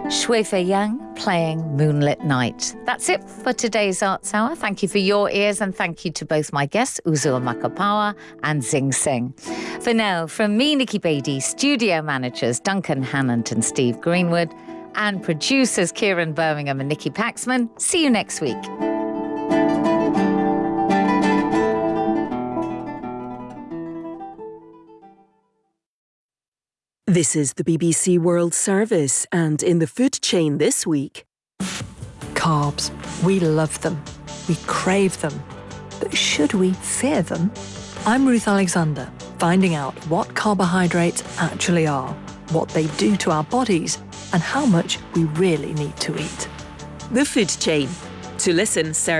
Shui Fei Yang playing Moonlit Night. That's it for today's Arts Hour. Thank you for your ears and thank you to both my guests, Uzua Makapawa and Zing Singh. For now, from me, Nikki Beattie, studio managers Duncan Hannant and Steve Greenwood, and producers Kieran Birmingham and Nikki Paxman, see you next week. This is the BBC World Service, and in the food chain this week... Carbs. We love them. We crave them. But should we fear them? I'm Ruth Alexander, finding out what carbohydrates actually are, what they do to our bodies, and how much we really need to eat. The Food Chain. To listen, search